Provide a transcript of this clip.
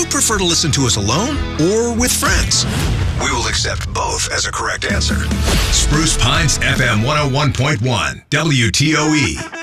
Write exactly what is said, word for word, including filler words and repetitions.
prefer to listen to us alone or with friends? We will accept both as a correct answer. Spruce Pines F M one oh one point one, W T O E.